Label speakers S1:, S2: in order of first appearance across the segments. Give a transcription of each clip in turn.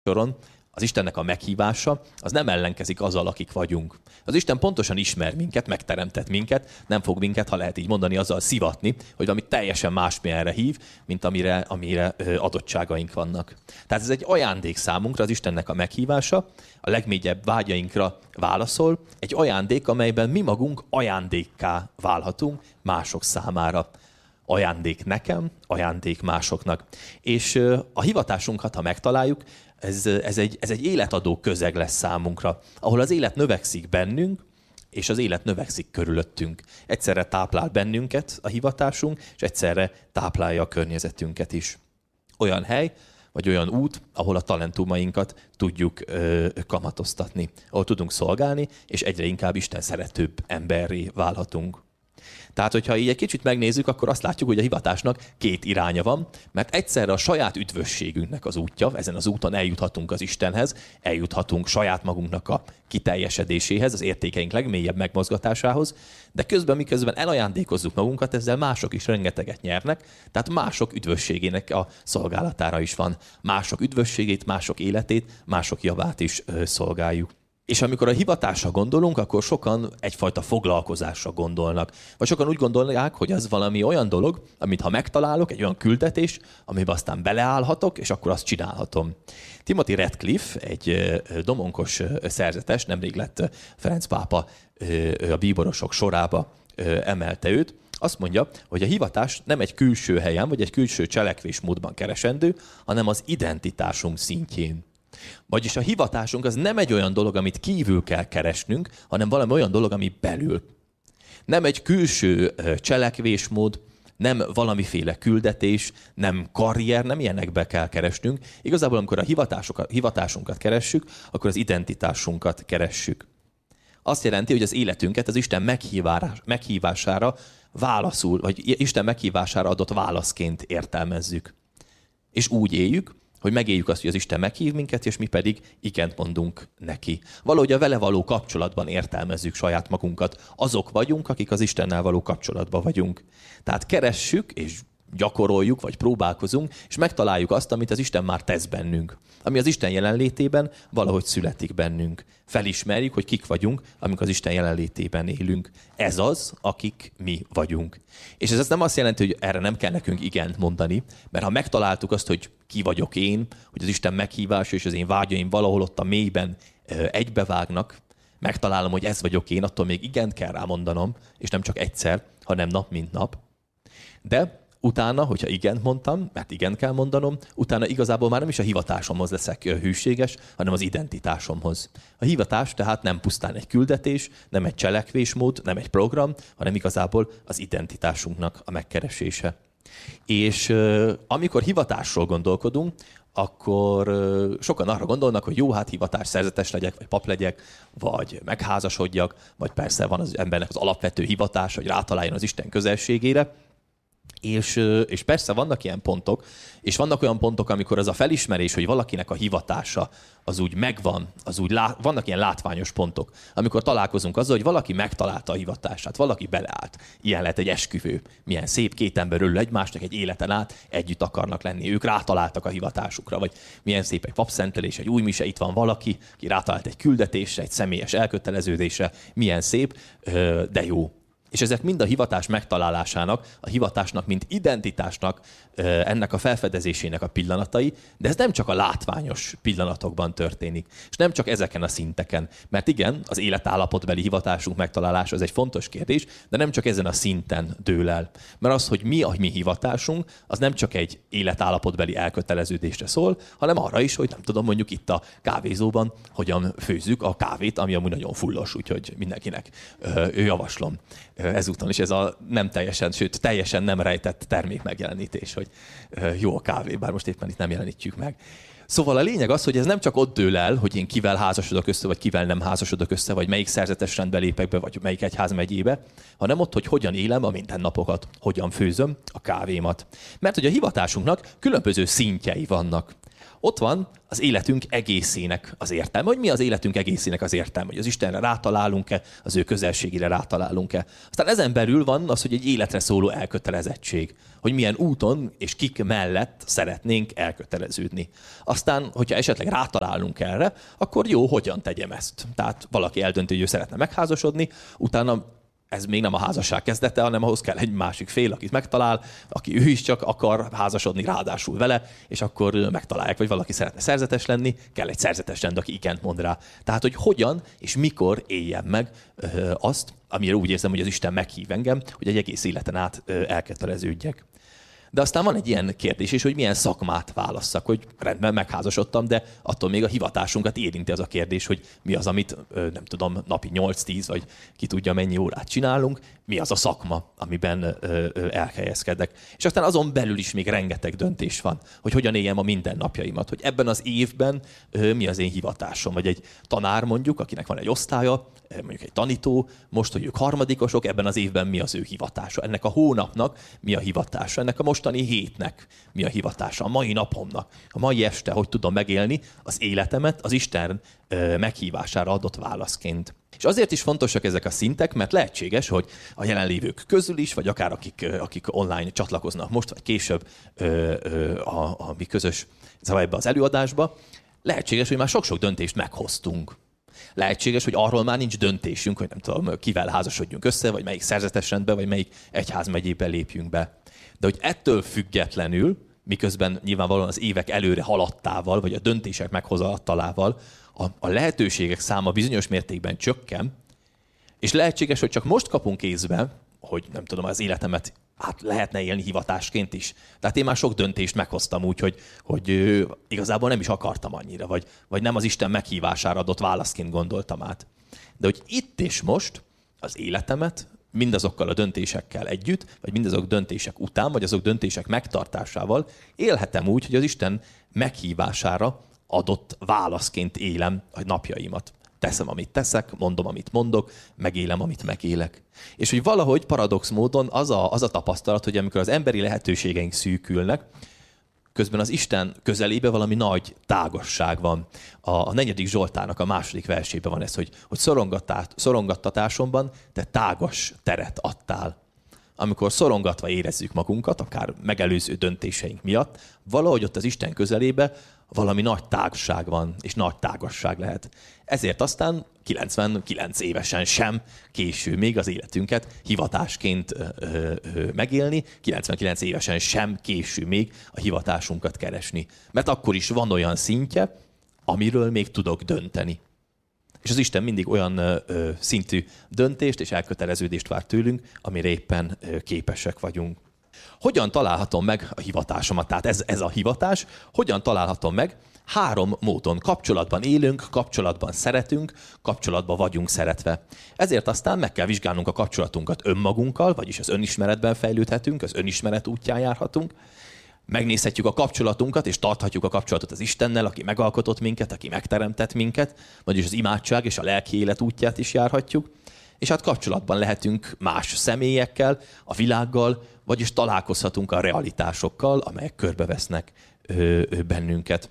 S1: soron az Istennek a meghívása az nem ellenkezik azzal, akik vagyunk. Az Isten pontosan ismer minket, megteremtett minket, nem fog minket, ha lehet így mondani, azzal szivatni, hogy valami teljesen másmilyenre hív, mint amire adottságaink vannak. Tehát ez egy ajándék számunkra, az Istennek a meghívása, a legmélyebb vágyainkra válaszol, egy ajándék, amelyben mi magunk ajándékká válhatunk mások számára. Ajándék nekem, ajándék másoknak. És a hivatásunkat, ha megtaláljuk, ez egy életadó közeg lesz számunkra, ahol az élet növekszik bennünk, és az élet növekszik körülöttünk. Egyszerre táplál bennünket a hivatásunk, és egyszerre táplálja a környezetünket is. Olyan hely, vagy olyan út, ahol a talentumainkat tudjuk kamatoztatni, ahol tudunk szolgálni, és egyre inkább Isten szeretőbb emberré válhatunk. Tehát, hogyha így egy kicsit megnézzük, akkor azt látjuk, hogy a hivatásnak két iránya van, mert egyszerre a saját üdvösségünknek az útja, ezen az úton eljuthatunk az Istenhez, eljuthatunk saját magunknak a kiteljesedéséhez, az értékeink legmélyebb megmozgatásához, de közben miközben elajándékozzuk magunkat, ezzel mások is rengeteget nyernek, tehát mások üdvösségének a szolgálatára is van. Mások üdvösségét, mások életét, mások javát is szolgáljuk. És amikor a hivatásra gondolunk, akkor sokan egyfajta foglalkozásra gondolnak. Vagy sokan úgy gondolják, hogy ez valami olyan dolog, amit ha megtalálok, egy olyan küldetés, amiben aztán beleállhatok, és akkor azt csinálhatom. Timothy Radcliffe, egy domonkos szerzetes, nemrég lett Ferenc pápa a bíborosok sorába emelte őt, azt mondja, hogy a hivatás nem egy külső helyen, vagy egy külső cselekvésmódban keresendő, hanem az identitásunk szintjén. Vagyis a hivatásunk az nem egy olyan dolog, amit kívül kell keresnünk, hanem valami olyan dolog, ami belül. Nem egy külső cselekvésmód, nem valamiféle küldetés, nem karrier, nem ilyenekbe kell keresnünk. Igazából, amikor a hivatásunkat keressük, akkor az identitásunkat keressük. Azt jelenti, hogy az életünket az Isten meghívására válaszul, vagy Isten meghívására adott válaszként értelmezzük. És úgy éljük, hogy megéljük azt, hogy az Isten meghív minket, és mi pedig igent mondunk neki. Valahogy a vele való kapcsolatban értelmezzük saját magunkat. Azok vagyunk, akik az Istennel való kapcsolatban vagyunk. Tehát keressük, és gyakoroljuk, vagy próbálkozunk, és megtaláljuk azt, amit az Isten már tesz bennünk. Ami az Isten jelenlétében valahogy születik bennünk. Felismerjük, hogy kik vagyunk, amikor az Isten jelenlétében élünk. Ez az, akik mi vagyunk. És ez nem azt jelenti, hogy erre nem kell nekünk igent mondani, mert ha megtaláltuk azt, hogy ki vagyok én, hogy az Isten meghívása és az én vágyaim valahol ott a mélyben egybevágnak, megtalálom, hogy ez vagyok én, attól még igent kell rá mondanom, és nem csak egyszer, hanem nap mint nap. De utána, hogyha igent mondtam, mert igent kell mondanom, utána igazából már nem is a hivatásomhoz leszek hűséges, hanem az identitásomhoz. A hivatás tehát nem pusztán egy küldetés, nem egy cselekvésmód, nem egy program, hanem igazából az identitásunknak a megkeresése. És amikor hivatásról gondolkodunk, akkor sokan arra gondolnak, hogy jó, hát hivatás szerzetes legyek, vagy pap legyek, vagy megházasodjak, vagy persze van az embernek az alapvető hivatás, hogy rátaláljon az Isten közelségére. És persze vannak ilyen pontok, és vannak olyan pontok, amikor az a felismerés, hogy valakinek a hivatása az úgy megvan, vannak ilyen látványos pontok, amikor találkozunk azzal, hogy valaki megtalálta a hivatását, valaki beleállt. Ilyen lehet egy esküvő. Milyen szép, két ember örül egymásnak egy életen át, együtt akarnak lenni, ők rátaláltak a hivatásukra, vagy milyen szép egy papszentelés, egy új mise, itt van valaki, aki rátalált egy küldetésre, egy személyes elköteleződésre, milyen szép, de jó. És ezek mind a hivatás megtalálásának, a hivatásnak, mint identitásnak, ennek a felfedezésének a pillanatai, de ez nem csak a látványos pillanatokban történik, és nem csak ezeken a szinteken. Mert igen, az életállapotbeli hivatásunk megtalálása az egy fontos kérdés, de nem csak ezen a szinten dől el. Mert az, hogy mi a mi hivatásunk, az nem csak egy életállapotbeli elköteleződésre szól, hanem arra is, hogy nem tudom, mondjuk itt a kávézóban hogyan főzzük a kávét, ami amúgy nagyon fullos, úgyhogy mindenkinek javaslom. Ezúton is ez a nem teljesen, sőt teljesen nem rejtett termék megjelenítés, hogy jó a kávé, bár most éppen itt nem jelenítjük meg. Szóval a lényeg az, hogy ez nem csak ott dől el, hogy én kivel házasodok össze, vagy kivel nem házasodok össze, vagy melyik szerzetes rendbe lépek be, vagy melyik egyházmegyébe, hanem ott, hogy hogyan élem a mindennapokat, hogyan főzöm a kávémat. Mert hogy a hivatásunknak különböző szintjei vannak. Ott van az életünk egészének az értelme. Hogy mi az életünk egészének az értelme? Hogy az Istenre rátalálunk-e, az ő közelségére rátalálunk-e. Aztán ezen belül van az, hogy egy életre szóló elkötelezettség. Hogy milyen úton és kik mellett szeretnénk elköteleződni. Aztán, hogyha esetleg rátalálunk erre, akkor jó, hogyan tegyem ezt? Tehát valaki eldönti, hogy ő szeretne megházasodni, utána ez még nem a házasság kezdete, hanem ahhoz kell egy másik fél, akit megtalál, aki ő is csak akar házasodni ráadásul vele, és akkor megtalálják, vagy valaki szeretne szerzetes lenni, kell egy szerzetes rend, aki igent mond rá. Tehát, hogy hogyan és mikor éljem meg azt, amire úgy érzem, hogy az Isten meghív engem, hogy egy egész életen át elköteleződjek. De aztán van egy ilyen kérdés is, hogy milyen szakmát válasszak, hogy rendben megházasodtam, de attól még a hivatásunkat érinti az a kérdés, hogy mi az, amit nem tudom, napi 8-10, vagy ki tudja mennyi órát csinálunk, mi az a szakma, amiben elhelyezkedek. És aztán azon belül is még rengeteg döntés van, hogy hogyan éljem a mindennapjaimat, hogy ebben az évben mi az én hivatásom, vagy egy tanár mondjuk, akinek van egy osztálya, mondjuk egy tanító, most, hogy ők harmadikosok, ebben az évben mi az ő hivatása, ennek a hónapnak mi a hivatása, ennek a mostani hétnek mi a hivatása, a mai napomnak, a mai este, hogy tudom megélni az életemet az Isten meghívására adott válaszként. És azért is fontosak ezek a szintek, mert lehetséges, hogy a jelenlévők közül is, vagy akár akik online csatlakoznak most, vagy később a mi közös ebbe az előadásba, lehetséges, hogy már sok-sok döntést meghoztunk. Lehetséges, hogy arról már nincs döntésünk, hogy nem tudom, kivel házasodjunk össze, vagy melyik szerzetes rendbe, vagy melyik egyházmegyébe lépjünk be. De hogy ettől függetlenül, miközben nyilvánvalóan az évek előre haladtával, vagy a döntések meghozatalával a lehetőségek száma bizonyos mértékben csökken, és lehetséges, hogy csak most kapunk észbe, hogy nem tudom, az életemet lehetne élni hivatásként is. Tehát én már sok döntést meghoztam úgy, hogy igazából nem is akartam annyira, vagy nem az Isten meghívására adott válaszként gondoltam át. De hogy itt és most az életemet mindazokkal a döntésekkel együtt, vagy mindazok döntések után, vagy azok döntések megtartásával élhetem úgy, hogy az Isten meghívására adott válaszként élem a napjaimat. Teszem, amit teszek, mondom, amit mondok, megélem, amit megélek. És hogy valahogy paradox módon az a tapasztalat, hogy amikor az emberi lehetőségeink szűkülnek, közben az Isten közelébe valami nagy tágasság van. A 4. Zsoltárnak a 2. versében van ez, hogy szorongattatásomban te tágas teret adtál. Amikor szorongatva érezzük magunkat, akár megelőző döntéseink miatt, valahogy ott az Isten közelébe valami nagy tágság van, és nagy tágasság lehet. Ezért aztán 99 évesen sem késő még az életünket hivatásként megélni, 99 évesen sem késő még a hivatásunkat keresni. Mert akkor is van olyan szintje, amiről még tudok dönteni. És az Isten mindig olyan szintű döntést és elköteleződést vár tőlünk, amire éppen képesek vagyunk. Hogyan találhatom meg a hivatásomat? Tehát ez a hivatás, hogyan találhatom meg? 3 módon. Kapcsolatban élünk, kapcsolatban szeretünk, kapcsolatban vagyunk szeretve. Ezért aztán meg kell vizsgálnunk a kapcsolatunkat önmagunkkal, vagyis az önismeretben fejlődhetünk, az önismeret útján járhatunk. Megnézhetjük a kapcsolatunkat, és tarthatjuk a kapcsolatot az Istennel, aki megalkotott minket, aki megteremtett minket, vagyis az imádság és a lelki élet útját is járhatjuk. És hát kapcsolatban lehetünk más személyekkel, a világgal, vagyis találkozhatunk a realitásokkal, amelyek körbevesznek bennünket.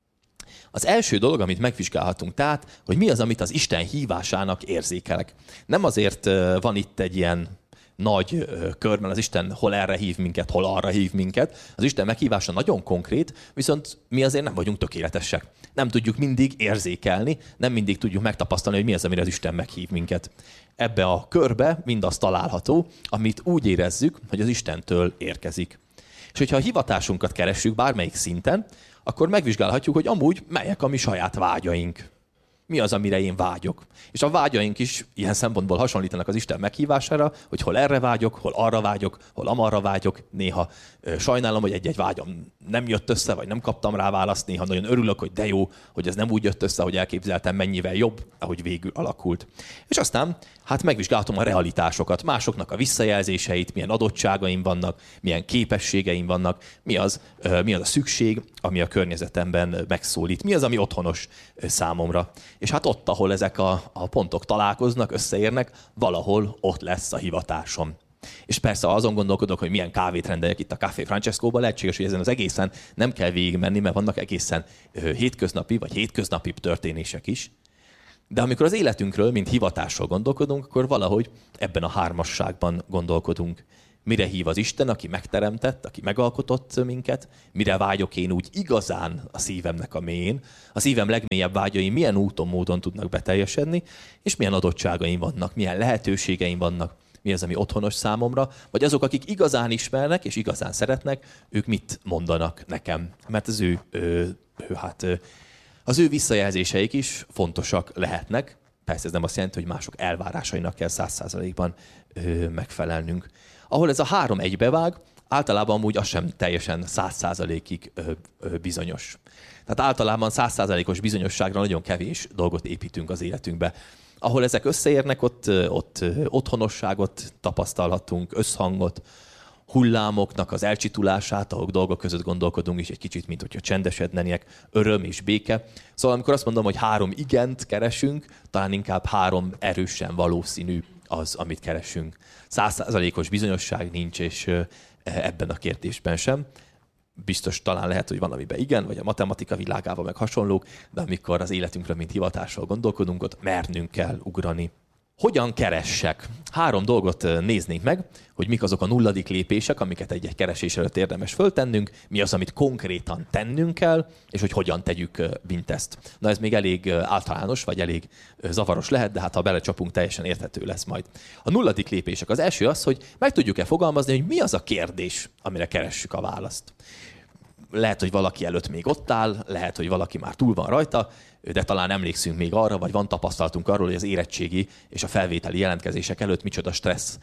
S1: Az első dolog, amit megvizsgálhatunk tehát, hogy mi az, amit az Isten hívásának érzékelek. Nem azért van itt egy ilyen nagy kör, mert az Isten hol erre hív minket, hol arra hív minket. Az Isten meghívása nagyon konkrét, viszont mi azért nem vagyunk tökéletesek. Nem tudjuk mindig érzékelni, nem mindig tudjuk megtapasztalni, hogy mi az, amire az Isten meghív minket. Ebbe a körbe mindaz található, amit úgy érezzük, hogy az Istentől érkezik. És hogyha a hivatásunkat keressük bármelyik szinten, akkor megvizsgálhatjuk, hogy amúgy melyek a mi saját vágyaink. Mi az, amire én vágyok. És a vágyaink is ilyen szempontból hasonlítanak az Isten meghívására, hogy hol erre vágyok, hol arra vágyok, hol amarra vágyok. Néha sajnálom, hogy egy-egy vágyam nem jött össze, vagy nem kaptam rá választ. Néha nagyon örülök, hogy de jó, hogy ez nem úgy jött össze, hogy elképzeltem, mennyivel jobb, ahogy végül alakult. És aztán hát megvizsgáltam a realitásokat, másoknak a visszajelzéseit, milyen adottságaim vannak, milyen képességeim vannak, mi az a szükség, ami a környezetemben megszólít, mi az, ami otthonos számomra. És hát ott, ahol ezek a pontok találkoznak, összeérnek, valahol ott lesz a hivatásom. És persze azon gondolkodok, hogy milyen kávét rendeljek itt a Café Francescóba, lehetséges, hogy ezen az egészen nem kell végigmenni, mert vannak egészen hétköznapi vagy hétköznapi történések is. De amikor az életünkről, mint hivatásról gondolkodunk, akkor valahogy ebben a hármasságban gondolkodunk. Mire hív az Isten, aki megteremtett, aki megalkotott minket, mire vágyok én úgy igazán a szívemnek a mélyén, a szívem legmélyebb vágyai milyen úton, módon tudnak beteljesedni, és milyen adottságaim vannak, milyen lehetőségeim vannak, mi az, ami otthonos számomra, vagy azok, akik igazán ismernek és igazán szeretnek, ők mit mondanak nekem. Mert az ő visszajelzéseik is fontosak lehetnek. Persze ez nem azt jelenti, hogy mások elvárásainak kell 100%-ban megfelelnünk. Ahol ez a 3 egybevág, általában amúgy az sem teljesen 100%-ig bizonyos. Tehát általában 100%-os bizonyosságra nagyon kevés dolgot építünk az életünkbe. Ahol ezek összeérnek, ott otthonosságot tapasztalhatunk, összhangot, hullámoknak az elcsitulását, ahol dolgok között gondolkodunk is egy kicsit, mint hogyha csendesednének, öröm és béke. Szóval amikor azt mondom, hogy 3 igent keresünk, talán inkább 3 erősen valószínű az, amit keresünk. 100%-os bizonyosság nincs, és ebben a kérdésben sem. Biztos talán lehet, hogy valamiben igen, vagy a matematika világában meg hasonlók, de amikor az életünkről, mint hivatásról gondolkodunk, ott mernünk kell ugrani. Hogyan keressek? 3 dolgot néznénk meg, hogy mik azok a 0. lépések, amiket egy keresés előtt érdemes föltennünk, mi az, amit konkrétan tennünk kell, és hogy hogyan tegyük mindezt. Na ez még elég általános, vagy elég zavaros lehet, de hát ha belecsapunk, teljesen érthető lesz majd. A 0. lépések. Az első az, hogy meg tudjuk-e fogalmazni, hogy mi az a kérdés, amire keressük a választ. Lehet, hogy valaki előtt még ott áll, lehet, hogy valaki már túl van rajta, de talán emlékszünk még arra, vagy van tapasztalatunk arról, hogy az érettségi és a felvételi jelentkezések előtt micsoda stressz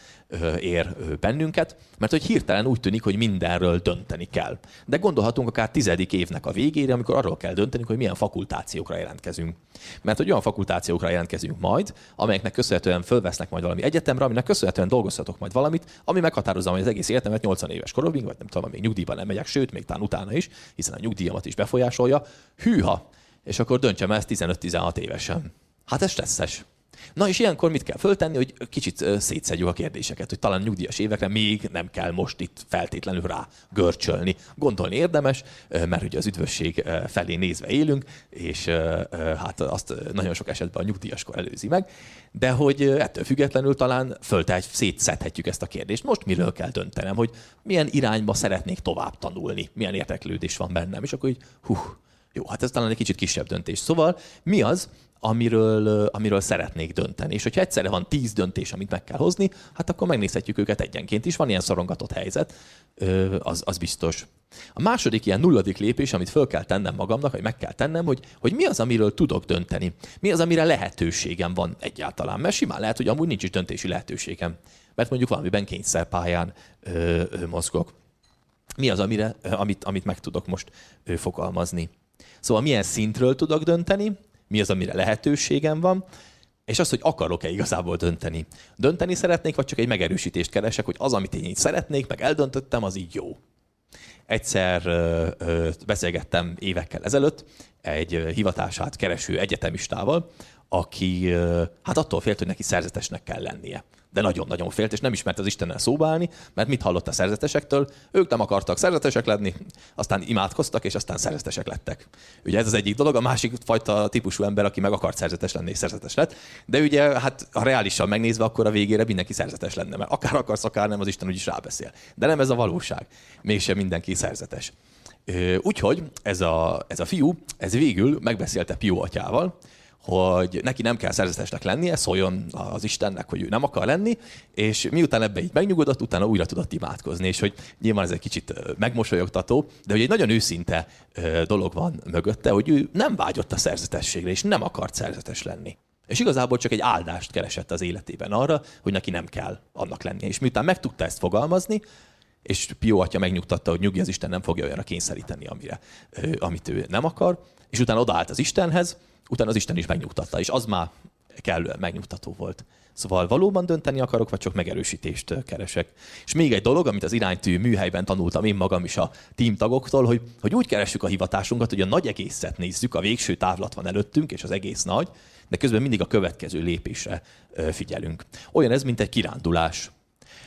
S1: ér bennünket, mert hogy hirtelen úgy tűnik, hogy mindenről dönteni kell. De gondolhatunk akár 10. évnek a végére, amikor arról kell döntenünk, hogy milyen fakultációkra jelentkezünk. Mert hogy olyan fakultációkra jelentkezünk majd, amelyeknek köszönhetően fölvesznek majd valami egyetemre, aminek köszönhetően dolgozhatok majd valamit, ami meghatározza majd az egész életemet 80 éves koromig, vagy nem tudom, még nyugdíjban nem megyek, sőt, még talán utána is, hiszen a nyugdíjamat is befolyásolja. Hűha! És akkor döntsem ezt 15-16 évesen. Hát ez stresszes. Na és ilyenkor mit kell föltenni, hogy kicsit szétszedjük a kérdéseket, hogy talán nyugdíjas évekre még nem kell most itt feltétlenül rá görcsölni. Gondolni érdemes, mert ugye az üdvösség felé nézve élünk, és hát azt nagyon sok esetben a nyugdíjaskor előzi meg, de hogy ettől függetlenül talán szétszedhetjük ezt a kérdést. Most miről kell döntenem, hogy milyen irányba szeretnék tovább tanulni, milyen érdeklődés van bennem, és akkor így jó, hát ez talán egy kicsit kisebb döntés. Szóval mi az, amiről szeretnék dönteni? És hogyha egyszerre van 10 döntés, amit meg kell hozni, hát akkor megnézhetjük őket egyenként is. Van ilyen szorongatott helyzet, az biztos. A második ilyen 0. lépés, amit föl kell tennem magamnak, vagy meg kell tennem, hogy mi az, amiről tudok dönteni? Mi az, amire lehetőségem van egyáltalán? Mert simán lehet, hogy amúgy nincs is döntési lehetőségem. Mert mondjuk valamiben kényszerpályán mozgok. Mi az, amit meg tudok most fogalmazni? Szóval milyen szintről tudok dönteni, mi az, amire lehetőségem van, és az, hogy akarok-e igazából dönteni. Dönteni szeretnék, vagy csak egy megerősítést keresek, hogy az, amit én így szeretnék, meg eldöntöttem, az így jó. Egyszer beszélgettem évekkel ezelőtt egy hivatását kereső egyetemistával, aki hát attól félt, hogy neki szerzetesnek kell lennie. De nagyon-nagyon félt, és nem ismert az Istennel szóba állni, mert mit hallott a szerzetesektől? Ők nem akartak szerzetesek lenni, aztán imádkoztak, és aztán szerzetesek lettek. Ugye ez az egyik dolog, a másik fajta típusú ember, aki meg akart szerzetes lenni, és szerzetes lett. De ugye, hát ha reálisan megnézve, akkor a végére mindenki szerzetes lenne, mert akár akarsz, akár nem, az Isten úgyis rábeszél. De nem ez a valóság. Mégsem mindenki szerzetes. Úgyhogy ez a fiú, ez végül megbeszélte Pio atyával, hogy neki nem kell szerzetesnek lennie, szóljon az Istennek, hogy ő nem akar lenni, és miután ebbe így megnyugodott, utána újra tudott imádkozni, és hogy nyilván ez egy kicsit megmosolyogtató, de hogy egy nagyon őszinte dolog van mögötte, hogy ő nem vágyott a szerzetességre, és nem akart szerzetes lenni. És igazából csak egy áldást keresett az életében arra, hogy neki nem kell annak lennie. És miután meg tudta ezt fogalmazni, és Pio atya megnyugtatta, hogy nyugi, az Isten nem fogja olyanra kényszeríteni, amit ő nem akar, és utána odaállt az Istenhez, utána az Isten is megnyugtatta, és az már kellően megnyugtató volt. Szóval valóban dönteni akarok, vagy csak megerősítést keresek. És még egy dolog, amit az iránytű műhelyben tanultam én magam is a teamtagoktól, hogy úgy keressük a hivatásunkat, hogy a nagy egészet nézzük, a végső távlat van előttünk, és az egész nagy, de közben mindig a következő lépésre figyelünk. Olyan ez, mint egy kirándulás.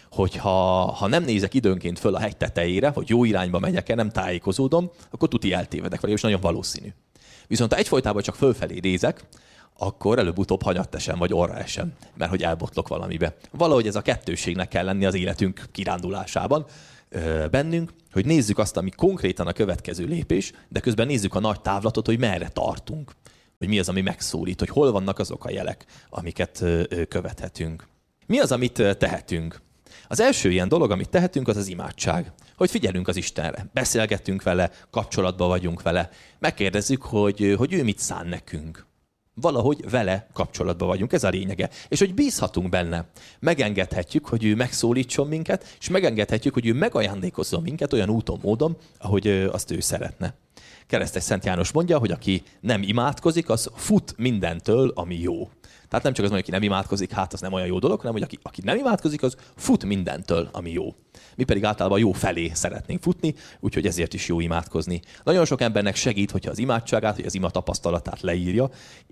S1: hogyha nem nézek időnként föl a hegy tetejére, hogy jó irányba megyek-e, nem tájékozódom, akkor tuti eltévedek vele, és nagyon valószínű. Viszont ha egyfolytában csak fölfelé nézek, akkor előbb-utóbb hanyatt esem, vagy orra esem, mert hogy elbotlok valamibe. Valahogy ez a kettősségnek kell lenni az életünk kirándulásában bennünk, hogy nézzük azt, ami konkrétan a következő lépés, de közben nézzük a nagy távlatot, hogy merre tartunk, hogy mi az, ami megszólít, hogy hol vannak azok a jelek, amiket követhetünk. Mi az, amit tehetünk? Az első ilyen dolog, amit tehetünk, az az imádság. Hogy figyelünk az Istenre, beszélgetünk vele, kapcsolatban vagyunk vele, megkérdezzük, hogy ő mit szán nekünk. Valahogy vele kapcsolatban vagyunk, ez a lényege. És hogy bízhatunk benne. Megengedhetjük, hogy ő megszólítson minket, és megengedhetjük, hogy ő megajándékozzon minket olyan úton, módon, ahogy azt ő szeretne. Keresztes Szent János mondja, hogy aki nem imádkozik, az fut mindentől, ami jó. Tehát nem csak az, hogy aki nem imádkozik, hát az nem olyan jó dolog, hanem hogy aki nem imádkozik, az fut mindentől, ami jó. Mi pedig általában jó felé szeretnénk futni, úgyhogy ezért is jó imádkozni. Nagyon sok embernek segít, hogyha az imádságát, hogy az ima tapasztalatát leírja,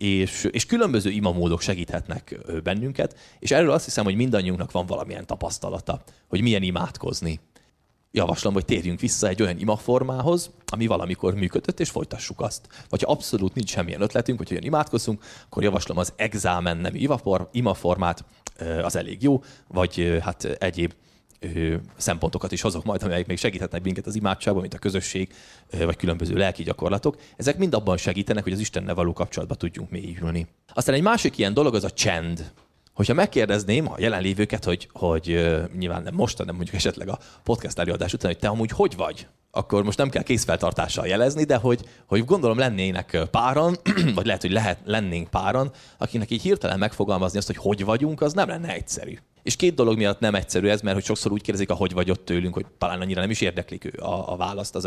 S1: és különböző imamódok segíthetnek bennünket, és erről azt hiszem, hogy mindannyiunknak van valamilyen tapasztalata, hogy milyen imádkozni. Javaslom, hogy térjünk vissza egy olyan imaformához, ami valamikor működött, és folytassuk azt. Vagy ha abszolút nincs semmilyen ötletünk, hogy olyan imádkozzunk, akkor javaslom az exámen nemű imaformát, az elég jó, vagy hát egyéb szempontokat is hozok majd, amelyek még segíthetnek minket az imádságban, mint a közösség, vagy különböző lelki gyakorlatok. Ezek mind abban segítenek, hogy az Istennel való kapcsolatba tudjunk mélyülni. Aztán egy másik ilyen dolog az a csend. Hogyha megkérdezném a jelenlévőket, hogy nyilván nem most, hanem mondjuk esetleg a podcast előadás után, hogy te amúgy hogy vagy, akkor most nem kell készfeltartással jelezni, de hogy gondolom lennének páran, vagy lehet, hogy lennénk páran, akinek így hirtelen megfogalmazni azt, hogy vagyunk, az nem lenne egyszerű. És két dolog miatt nem egyszerű ez, mert hogy sokszor úgy kérdezik, hogy vagy ott tőlünk, hogy talán annyira nem is érdeklik ő a választ,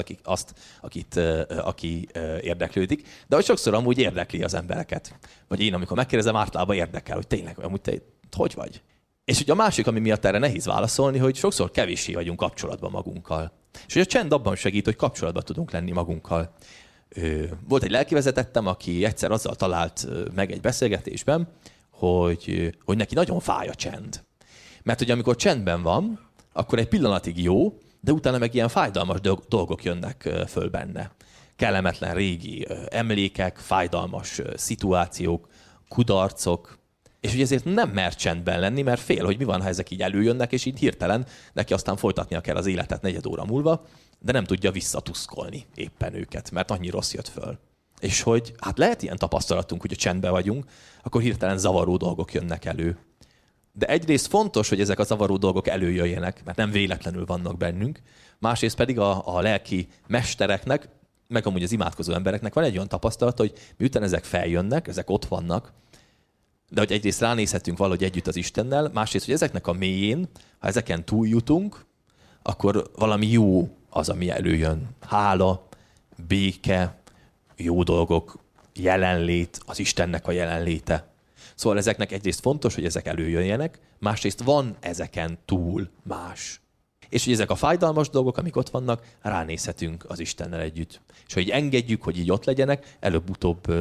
S1: aki érdeklődik, de hogy sokszor amúgy érdekli az embereket. Vagy én, amikor megkérdezem, általában érdekel, hogy tényleg, amúgy te hogy vagy? És ugye a másik, ami miatt erre nehéz válaszolni, hogy sokszor kevéssé vagyunk kapcsolatban magunkkal. És hogy a csend abban segít, hogy kapcsolatban tudunk lenni magunkkal. Volt egy lelkivezetettem, aki egyszer azzal talált meg egy beszélgetésben, hogy neki nagyon fáj a csend. Mert hogy amikor csendben van, akkor egy pillanatig jó, de utána meg ilyen fájdalmas dolgok jönnek föl benne. Kellemetlen régi emlékek, fájdalmas szituációk, kudarcok, és ugye ezért nem mer csendben lenni, mert fél, hogy mi van, ha ezek így előjönnek, és így hirtelen neki aztán folytatnia kell az életet 4 óra múlva, de nem tudja visszatuszkolni éppen őket, mert annyi rossz jött föl. És hogy hát lehet ilyen tapasztalatunk, hogy a csendben vagyunk, akkor hirtelen zavaró dolgok jönnek elő. De egyrészt fontos, hogy ezek a zavaró dolgok előjöjjenek, mert nem véletlenül vannak bennünk. Másrészt pedig a lelki mestereknek, meg amúgy az imádkozó embereknek van egy olyan tapasztalat, hogy miután ezek feljönnek, ezek ott vannak, de hogy egyrészt ránézhetünk valahogy együtt az Istennel, másrészt, hogy ezeknek a mélyén, ha ezeken túljutunk, akkor valami jó az, ami előjön. Hála, béke, jó dolgok, jelenlét, az Istennek a jelenléte. Szóval ezeknek egyrészt fontos, hogy ezek előjöjjenek, másrészt van ezeken túl más. És hogy ezek a fájdalmas dolgok, amik ott vannak, ránézhetünk az Istennel együtt. És hogy engedjük, hogy így ott legyenek, előbb-utóbb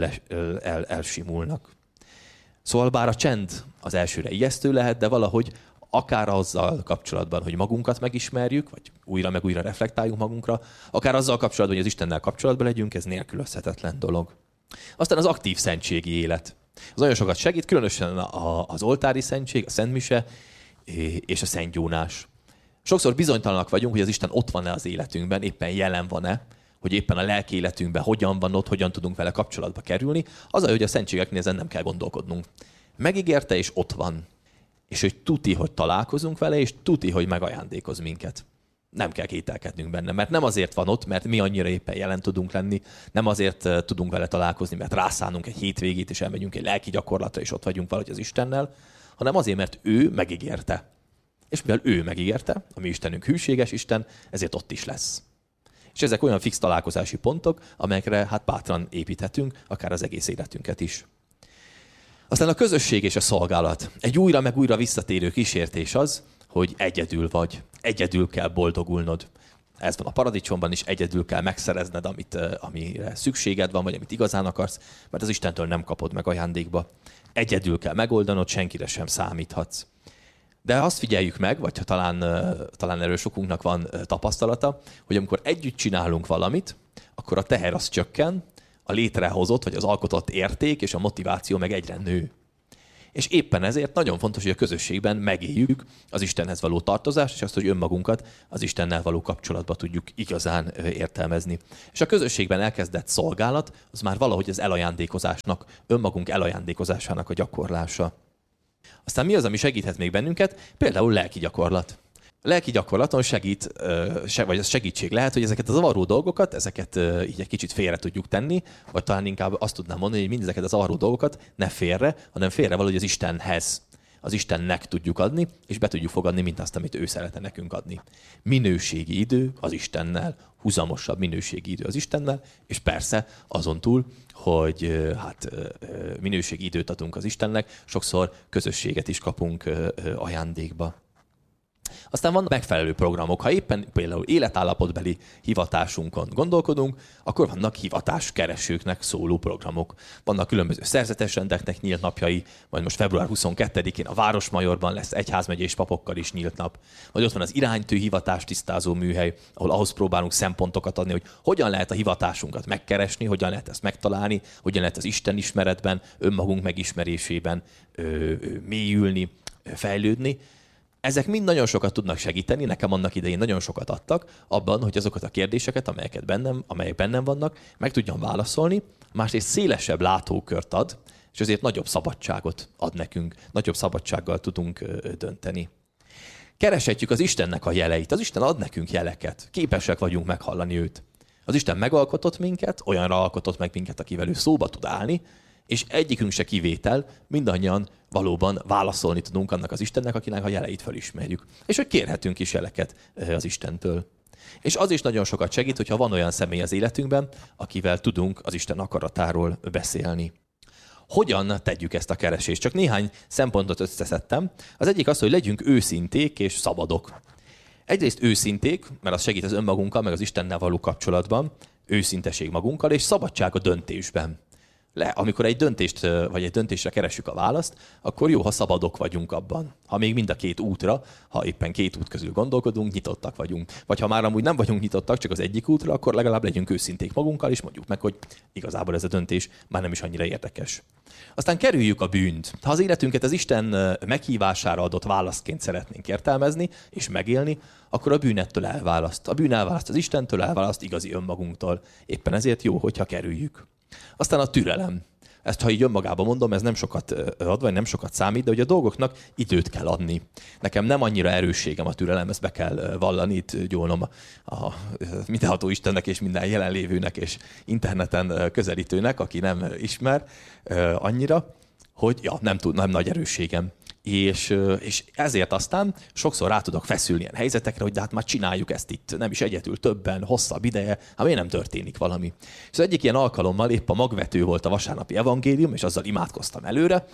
S1: elsimulnak. Szóval bár a csend az elsőre ijesztő lehet, de valahogy akár azzal kapcsolatban, hogy magunkat megismerjük, vagy újra meg újra reflektáljunk magunkra, akár azzal kapcsolatban, hogy az Istennel kapcsolatban legyünk, ez nélkülözhetetlen dolog. Aztán az aktív szentségi élet. Az nagyon sokat segít, különösen az oltári szentség, a szentmise és a szentgyónás. Sokszor bizonytalanak vagyunk, hogy az Isten ott van-e az életünkben, éppen jelen van-e, hogy éppen a lelki életünkben hogyan van ott, hogyan tudunk vele kapcsolatba kerülni. Az, hogy a szentségeknél ezen nem kell gondolkodnunk. Megígérte, és ott van. És hogy tuti, hogy találkozunk vele, és tuti, hogy megajándékoz minket. Nem kell kételkednünk benne, mert nem azért van ott, mert mi annyira éppen jelen tudunk lenni, nem azért tudunk vele találkozni, mert rászánunk egy hétvégét, és elmegyünk egy lelki gyakorlatra, és ott vagyunk valahogy az Istennel, hanem azért, mert ő megígérte. És mivel ő megígérte, a mi Istenünk hűséges Isten, ezért ott is lesz. És ezek olyan fix találkozási pontok, amelyekre hát bátran építhetünk, akár az egész életünket is. Aztán a közösség és a szolgálat. Egy újra meg újra visszatérő kísértés az, hogy egyedül vagy. Egyedül kell boldogulnod. Ez van a paradicsomban is, egyedül kell megszerezned, amire szükséged van, vagy amit igazán akarsz, mert az Istentől nem kapod meg ajándékba. Egyedül kell megoldanod, senkire sem számíthatsz. De azt figyeljük meg, vagy ha talán erről sokunknak van tapasztalata, hogy amikor együtt csinálunk valamit, akkor a teher az csökken, a létrehozott, vagy az alkotott érték és a motiváció meg egyre nő. És éppen ezért nagyon fontos, hogy a közösségben megéljük az Istenhez való tartozást, és azt, hogy önmagunkat az Istennel való kapcsolatba tudjuk igazán értelmezni. És a közösségben elkezdett szolgálat, az már valahogy az elajándékozásnak, önmagunk elajándékozásának a gyakorlása. Aztán mi az, ami segíthet még bennünket? Például lelki gyakorlat. A lelki gyakorlaton vagy az segítség lehet, hogy ezeket a zavaró dolgokat, ezeket így egy kicsit félre tudjuk tenni, vagy talán inkább azt tudnám mondani, hogy mindezeket a zavaró dolgokat ne félre, hanem félre valahogy az Istenhez, az Istennek tudjuk adni, és be tudjuk fogadni mindazt, amit ő szeretne nekünk adni. Minőségi idő az Istennel, huzamosabb minőségi idő az Istennel, és persze azon túl, hogy minőségi időt adunk az Istennek, sokszor közösséget is kapunk ajándékba. Aztán vannak megfelelő programok. Ha éppen például életállapotbeli hivatásunkon gondolkodunk, akkor vannak hivatáskeresőknek szóló programok. Vannak különböző szerzetes rendeknek nyílt napjai, majd most február 22-én a Városmajorban lesz egyházmegyés papokkal is nyílt nap. Vagy ott van az iránytű hivatás tisztázó műhely, ahol ahhoz próbálunk szempontokat adni, hogy hogyan lehet a hivatásunkat megkeresni, hogyan lehet ezt megtalálni, hogyan lehet az Isten ismeretben, önmagunk megismerésében mélyülni, fejlődni. Ezek mind nagyon sokat tudnak segíteni, nekem annak idején nagyon sokat adtak abban, hogy azokat a kérdéseket, amelyek bennem vannak, meg tudjam válaszolni, másrészt szélesebb látókört ad, és azért nagyobb szabadságot ad nekünk, nagyobb szabadsággal tudunk dönteni. Kereshetjük az Istennek a jeleit. Az Isten ad nekünk jeleket. Képesek vagyunk meghallani őt. Az Isten megalkotott minket, olyanra alkotott meg minket, akivel ő szóba tud állni, és egyikünk se kivétel, mindannyian valóban válaszolni tudunk annak az Istennek, akinek a jeleit felismerjük. És hogy kérhetünk is jeleket az Istentől. És az is nagyon sokat segít, hogyha van olyan személy az életünkben, akivel tudunk az Isten akaratáról beszélni. Hogyan tegyük ezt a keresést? Csak néhány szempontot összeszedtem. Az egyik az, hogy legyünk őszinték és szabadok. Egyrészt őszinték, mert az segít az önmagunkkal, meg az Istennel való kapcsolatban, őszinteség magunkkal, és szabadság a döntésben. Amikor egy döntést, vagy egy döntésre keressük a választ, akkor jó, ha szabadok vagyunk abban. Ha még mind a két útra, ha éppen két út közül gondolkodunk, nyitottak vagyunk. Vagy ha már amúgy nem vagyunk nyitottak, csak az egyik útra, akkor legalább legyünk őszinték magunkkal, és mondjuk meg, hogy igazából ez a döntés már nem is annyira érdekes. Aztán kerüljük a bűnt. Ha az életünket az Isten meghívására adott válaszként szeretnénk értelmezni és megélni, akkor a bűn ettől elválaszt. A bűn elválaszt az Istentől, elválaszt igazi önmagunktól. Éppen ezért jó, hogyha kerüljük. Aztán a türelem. Ezt, ha így önmagában mondom, ez nem sokat ad, vagy nem sokat számít, de hogy a dolgoknak időt kell adni. Nekem nem annyira erősségem a türelem, ezt be kell vallani, itt gyónom a mindenható Istennek és minden jelenlévőnek és interneten közelítőnek, aki nem ismer annyira, hogy nem nagy erősségem. És ezért aztán sokszor rá tudok feszülni ilyen helyzetekre, hogy de hát már csináljuk ezt itt, nem is egyedül, többen, hosszabb ideje, hát miért nem történik valami. És az egyik ilyen alkalommal épp a magvető volt a vasárnapi evangélium, és azzal imádkoztam előre,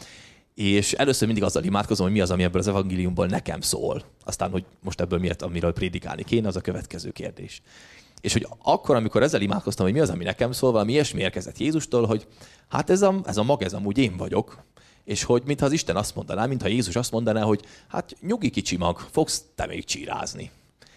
S1: és először mindig azzal imádkozom, hogy mi az, ami ebből az evangéliumból nekem szól. Aztán, hogy most ebből amiről prédikálni kéne, az a következő kérdés. És hogy akkor, amikor ezzel imádkoztam, hogy mi az, ami nekem szól, valami ilyesmi érkezett Jézustól, hogy hát ez a mag, ez amúgy én vagyok, és hogy mintha az Isten azt mondaná, mintha Jézus azt mondaná, hogy hát nyugi kicsi mag, fogsz te még csírázni.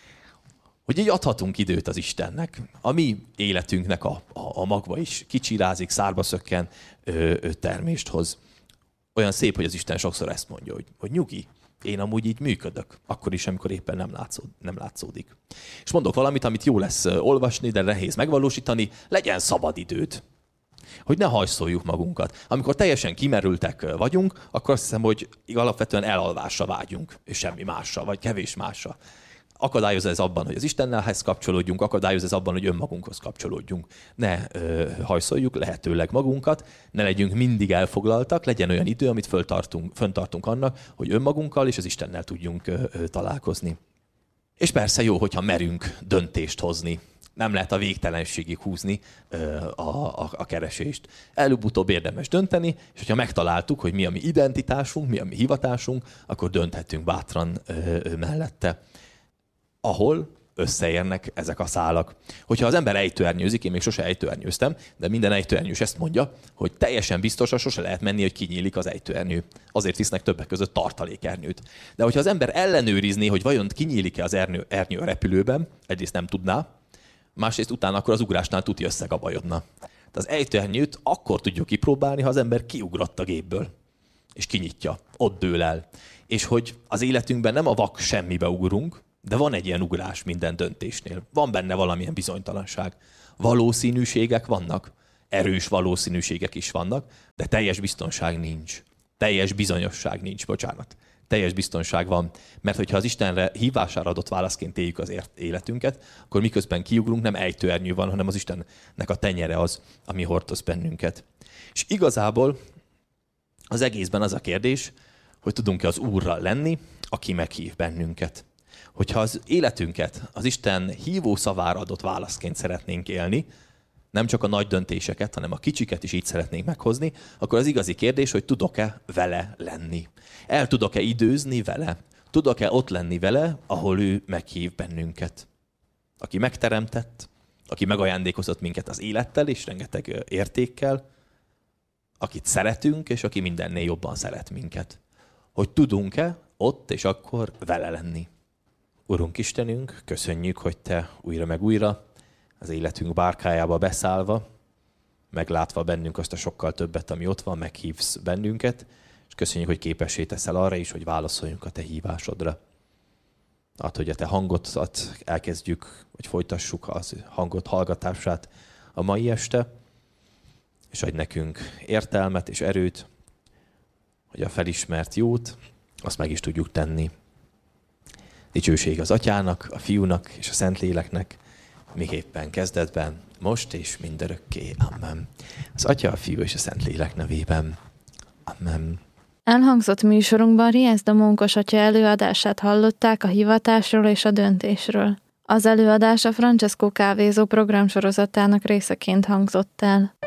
S1: Hogy így adhatunk időt az Istennek. A mi életünknek a magva is kicsírázik, szárba szökken, termést hoz. Olyan szép, hogy az Isten sokszor ezt mondja, hogy nyugi, én amúgy így működök, akkor is, amikor éppen nem látszódik. És mondok valamit, amit jó lesz olvasni, de nehéz megvalósítani, legyen szabad időd. Hogy ne hajszoljuk magunkat. Amikor teljesen kimerültek vagyunk, akkor azt hiszem, hogy alapvetően elalvásra vágyunk, és semmi másra, vagy kevés másra. Akadályoz ez abban, hogy az Istennelhez kapcsolódjunk, akadályoz ez abban, hogy önmagunkhoz kapcsolódjunk. Ne hajszoljuk lehetőleg magunkat, ne legyünk mindig elfoglaltak, legyen olyan idő, amit föntartunk annak, hogy önmagunkkal és az Istennel tudjunk találkozni. És persze jó, hogyha merünk döntést hozni. Nem lehet a végtelenségig húzni a keresést. Előbb-utóbb érdemes dönteni, és hogyha megtaláltuk, hogy mi a mi identitásunk, mi a mi hivatásunk, akkor dönthetünk bátran mellette. Ahol összeérnek ezek a szálak. Hogyha az ember ejtőernyőzik, én még sose ejtőernyőztem, de minden ejtőernyős ezt mondja, hogy teljesen biztosan sose lehet menni, hogy kinyílik az ejtőernyő. Azért visznek többek között tartalékernyőt. De hogyha az ember ellenőrizné, hogy vajon kinyílik-e az ernyő a repülőben, egyrészt nem tudná, másrészt utána akkor az ugrásnál tuti összegabajodna. De az ejtőernyőt akkor tudjuk kipróbálni, ha az ember kiugrott a gépből, és kinyitja, ott dől el. És hogy az életünkben nem a vak semmibe ugrunk, de van egy ilyen ugrás minden döntésnél. Van benne valamilyen bizonytalanság. Valószínűségek vannak, erős valószínűségek is vannak, de teljes biztonság nincs. Teljes bizonyosság nincs, bocsánat. Teljes biztonság van, mert hogyha az Istenre hívására adott válaszként éljük az életünket, akkor miközben kiugrunk, nem ejtőernyő van, hanem az Istennek a tenyere az, ami hordoz bennünket. És igazából az egészben az a kérdés, hogy tudunk-e az Úrral lenni, aki meghív bennünket. Hogyha az életünket az Isten hívó szavára adott válaszként szeretnénk élni, nem csak a nagy döntéseket, hanem a kicsiket is így szeretnénk meghozni, akkor az igazi kérdés, hogy tudok-e vele lenni. El tudok-e időzni vele? Tudok-e ott lenni vele, ahol ő meghív bennünket? Aki megteremtett, aki megajándékozott minket az élettel és rengeteg értékkel, akit szeretünk, és aki mindennél jobban szeret minket. Hogy tudunk-e ott és akkor vele lenni. Urunk Istenünk, köszönjük, hogy Te újra meg újra az életünk bárkájába beszállva, meglátva bennünk azt a sokkal többet, ami ott van, meghívsz bennünket, és köszönjük, hogy képessé teszel arra is, hogy válaszoljunk a Te hívásodra. Hogy a Te hangodat elkezdjük, vagy folytassuk az hangot hallgatását a mai este, és adj nekünk értelmet és erőt, hogy a felismert jót, azt meg is tudjuk tenni. Dicsőség az Atyának, a Fiúnak és a Szentléleknek, miképpen kezdetben, most és mindörökké. Amen. Az Atya, a Fiú és a Szentlélek nevében. Amen.
S2: Elhangzott műsorunkban Rieszda Mónkos atya előadását hallották a hivatásról és a döntésről. Az előadás a Francesco Kávézó programsorozatának részeként hangzott el.